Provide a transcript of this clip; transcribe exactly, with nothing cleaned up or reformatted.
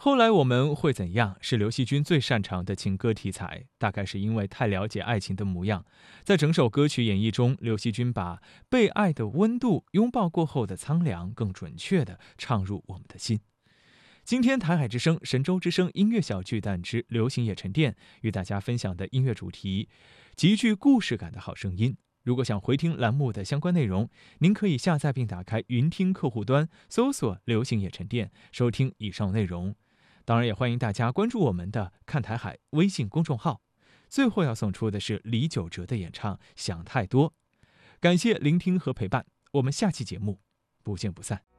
后来我们会怎样？是刘惜君最擅长的情歌题材，大概是因为太了解爱情的模样。在整首歌曲演绎中，刘惜君把被爱的温度、拥抱过后的苍凉，更准确地唱入我们的心。今天台海之声、神州之声音乐小巨蛋之流行夜沉淀，与大家分享的音乐主题，极具故事感的好声音。如果想回听栏目的相关内容，您可以下载并打开云听客户端，搜索流行夜沉淀，收听以上内容。当然也欢迎大家关注我们的看台海微信公众号。最后要送出的是李玖哲的演唱《想太多》。感谢聆听和陪伴，我们下期节目不见不散。